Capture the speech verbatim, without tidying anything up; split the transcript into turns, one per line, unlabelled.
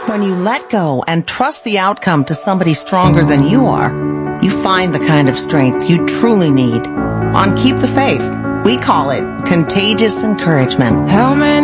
When you let go and trust the outcome to somebody stronger than you are, you find the kind of strength you truly need. On Keep the Faith, we call it contagious encouragement.
How many